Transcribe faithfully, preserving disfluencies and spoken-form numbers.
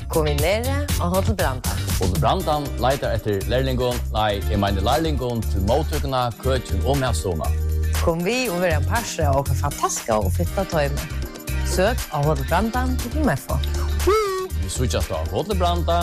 Kom vi nere og Hotel Branda. Hotel Brandan leiter etter lærlingon, nei, jeg mener lærlingon til mottøkene, køkken og medstående. Kom vi og være en parse og fantastiske og fitta tøyme. Søk av Hotel Brandan til Mefo. Vi switcher fra Hotel Brandan